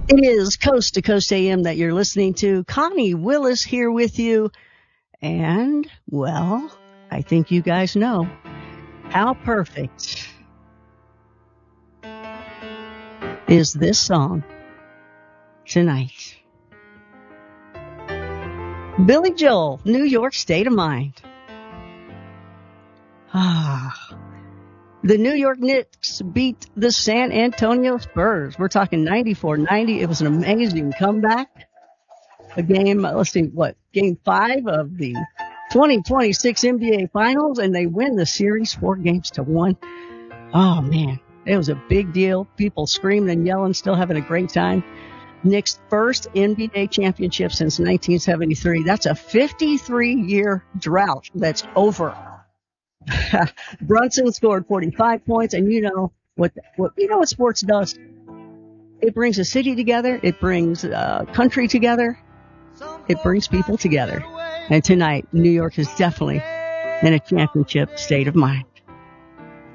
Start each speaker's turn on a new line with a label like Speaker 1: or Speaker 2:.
Speaker 1: It is Coast to Coast AM that you're listening to. Connie Willis here with you. And, well, I think you guys know how perfect is this song tonight. Billy Joel, New York State of Mind. The New York Knicks beat the San Antonio Spurs. We're talking 94-90. It was an amazing comeback. A game, game 5 of the 2026 NBA Finals, and they win the series 4-1. Oh, man, it was a big deal. People screaming and yelling, still having a great time. Knicks' first NBA championship since 1973. That's a 53-year drought that's over. Brunson scored 45 points, and you know what sports does. It brings a city together. It brings country together. It brings people together. And tonight, New York is definitely in a championship state of mind.